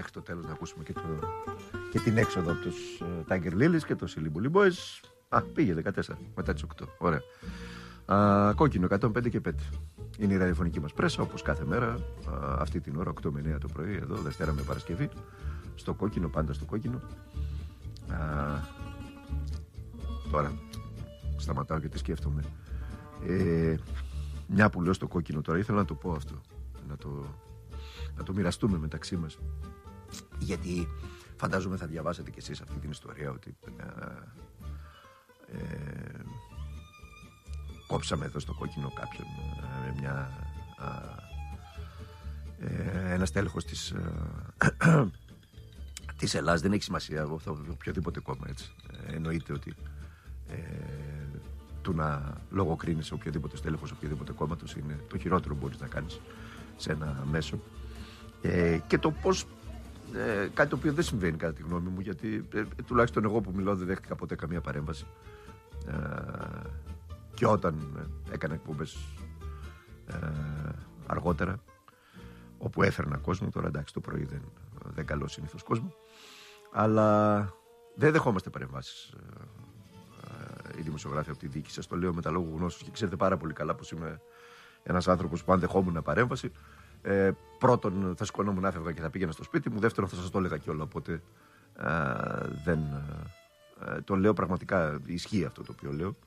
μέχρι το τέλος να ακούσουμε και την έξοδο από τους Tiger Lilies και το Silly Bully Boys. Πήγε 14 μετά τις 8. Ωραία. Κόκκινο 105 και 5. Είναι η ραδιοφωνική μας πρέσα, όπως κάθε μέρα, αυτή την ώρα, 8 με 9 το πρωί, εδώ, Δευτέρα με Παρασκευή. Στο κόκκινο, πάντα στο κόκκινο. Τώρα σταματάω και τι σκέφτομαι. Μια που λέω στο κόκκινο τώρα, ήθελα να το πω αυτό. Να το μοιραστούμε μεταξύ μας. Γιατί φαντάζομαι θα διαβάσετε κι εσείς αυτή την ιστορία ότι κόψαμε εδώ στο κόκκινο κάποιον ένας τέλεχος της Ελλάδας. Δεν έχει σημασία οποιοδήποτε κόμμα, έτσι. Εννοείται ότι του να λογοκρίνεις οποιοδήποτε στέλεχος οποιοδήποτε κόμματος είναι το χειρότερο που μπορείς να κάνεις σε ένα μέσο. Και το πώς κάτι το οποίο δεν συμβαίνει κατά τη γνώμη μου, γιατί τουλάχιστον εγώ που μιλάω δεν δέχτηκα ποτέ καμία παρέμβαση, και όταν έκανα εκπομπές αργότερα όπου έφερνα κόσμο, τώρα εντάξει το πρωί δεν καλώ συνήθως κόσμο, αλλά δεν δεχόμαστε παρεμβάσεις οι δημοσιογράφοι από τη δίκη. Σας το λέω με τα λόγου γνώσεως και ξέρετε πάρα πολύ καλά πως είμαι ένας άνθρωπος που αν δεχόμουν παρέμβαση, πρώτον θα σηκωνόμουν, άφευγα και θα πήγαινα στο σπίτι μου, δεύτερον θα σας το έλεγα κιόλα, οπότε δεν το λέω πραγματικά, ισχύει αυτό το οποίο λέω.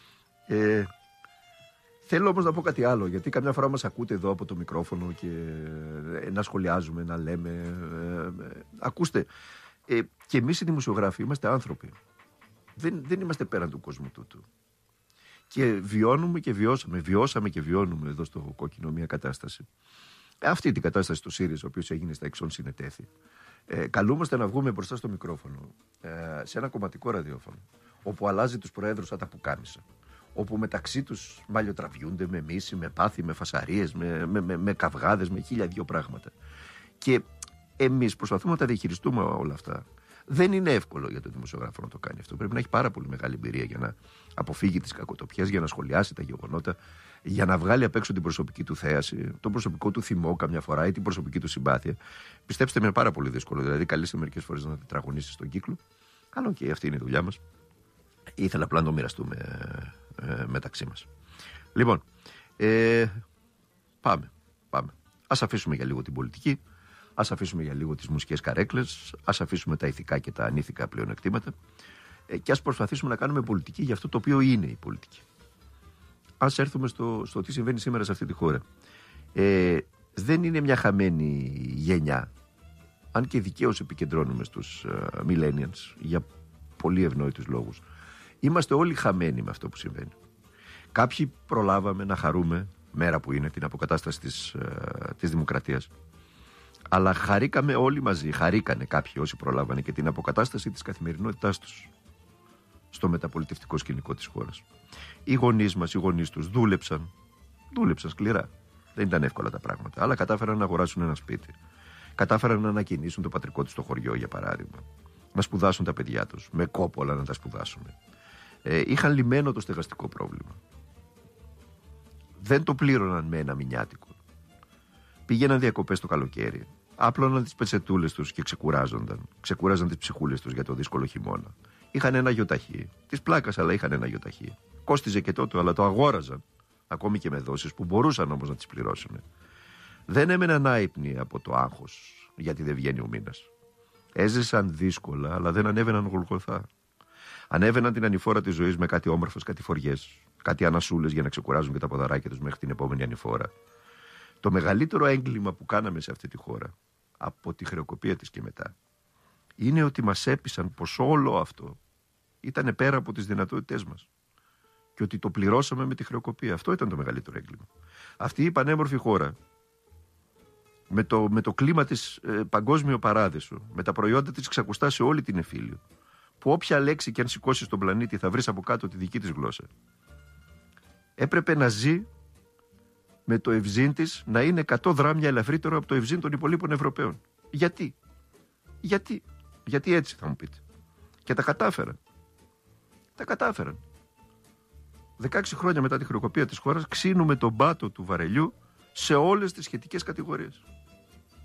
Θέλω όμως να πω κάτι άλλο, γιατί καμιά φορά μας ακούτε εδώ από το μικρόφωνο και να σχολιάζουμε, να λέμε. Ακούστε, και εμείς οι δημοσιογράφοι είμαστε άνθρωποι. Δεν είμαστε πέραν του κόσμου τούτου. Και βιώνουμε και βιώσαμε και βιώνουμε εδώ στο κόκκινο μια κατάσταση. Αυτή την κατάσταση του ΣΥΡΙΖΑ, ο οποίος έγινε στα Εξών συνετέθη. Καλούμαστε να βγούμε μπροστά στο μικρόφωνο, σε ένα κομματικό ραδιόφωνο, όπου αλλάζει τους προέδρους σαν τα πουκάμισα. Όπου μεταξύ τους μαλλιοτραβιούνται με μίση, με πάθη, με φασαρίες, με καυγάδες, με 1002 πράγματα. Και εμείς προσπαθούμε να τα διαχειριστούμε όλα αυτά. Δεν είναι εύκολο για τον δημοσιογράφο να το κάνει αυτό. Πρέπει να έχει πάρα πολύ μεγάλη εμπειρία για να αποφύγει τις κακοτοπιές, για να σχολιάσει τα γεγονότα, για να βγάλει απ' έξω την προσωπική του θέαση, τον προσωπικό του θυμό καμιά φορά ή την προσωπική του συμπάθεια. Πιστέψτε με, είναι πάρα πολύ δύσκολο. Δηλαδή, καλείσαι μερικές φορές να τετραγωνίσεις τον κύκλο. Αλλά οκ, αυτή είναι η δουλειά μας. Ήθελα απλά να το μοιραστούμε μεταξύ μας. Λοιπόν, πάμε. Ας αφήσουμε για λίγο την πολιτική, ας αφήσουμε για λίγο τις μουσικές καρέκλες, ας αφήσουμε τα ηθικά και τα ανήθικα πλεονεκτήματα και ας προσπαθήσουμε να κάνουμε πολιτική για αυτό το οποίο είναι η πολιτική. Ας έρθουμε στο τι συμβαίνει σήμερα σε αυτή τη χώρα. Δεν είναι μια χαμένη γενιά, αν και δικαίως επικεντρώνουμε στους millennials για πολύ ευνόητους λόγους. Είμαστε όλοι χαμένοι με αυτό που συμβαίνει. Κάποιοι προλάβαμε να χαρούμε, μέρα που είναι, την αποκατάσταση της δημοκρατίας. Αλλά χαρήκαμε όλοι μαζί, χαρήκανε κάποιοι όσοι προλάβανε και την αποκατάσταση της καθημερινότητάς τους στο μεταπολιτευτικό σκηνικό της χώρας. Οι γονείς μας, οι γονείς τους δούλεψαν σκληρά. Δεν ήταν εύκολα τα πράγματα, αλλά κατάφεραν να αγοράσουν ένα σπίτι. Κατάφεραν να ανακοινήσουν το πατρικό τους στο χωριό, για παράδειγμα. Να σπουδάσουν τα παιδιά τους, με κόπο όλα να τα σπουδάσουν. Είχαν λυμένο το στεγαστικό πρόβλημα. Δεν το πλήρωναν με ένα μηνιάτικο. Πήγαιναν διακοπές το καλοκαίρι. Άπλωναν τις πετσετούλες τους και ξεκουράζαν τις ψυχούλες τους για το δύσκολο χειμώνα. Είχαν ένα γιοταχή. Της πλάκας, αλλά είχαν ένα γιοταχή. Κόστιζε και τότε, αλλά το αγόραζαν. Ακόμη και με δόσεις που μπορούσαν όμως να τις πληρώσουν. Δεν έμεναν άυπνοι από το άγχος, γιατί δεν βγαίνει ο μήνας. Έζησαν δύσκολα, αλλά δεν ανέβαιναν γολγοθά. Ανέβαιναν την ανηφόρα της ζωής με κάτι όμορφες κατηφοριές, κάτι ανασούλες για να ξεκουράζουν και τα ποδαράκια τους μέχρι την επόμενη ανηφόρα. Το μεγαλύτερο έγκλημα που κάναμε σε αυτή τη χώρα, από τη χρεοκοπία της και μετά, είναι ότι μας έπεισαν πως όλο αυτό ήταν πέρα από τις δυνατότητές μας. Και ότι το πληρώσαμε με τη χρεοκοπία. Αυτό ήταν το μεγαλύτερο έγκλημα. Αυτή η πανέμορφη χώρα, με το κλίμα της παγκόσμιο παράδεισο, με τα προϊόντα της ξακουστά σε όλη την Εφήλιο, που όποια λέξη και αν σηκώσεις στον πλανήτη θα βρεις από κάτω τη δική της γλώσσα, έπρεπε να ζει με το ευζήν της να είναι 100 δράμια ελαφρύτερο από το ευζήν των υπολείπων Ευρωπαίων. Γιατί έτσι, θα μου πείτε. Και τα κατάφεραν. 16 χρόνια μετά τη χρεοκοπία της χώρας ξύνουμε τον πάτο του βαρελιού σε όλες τις σχετικές κατηγορίες.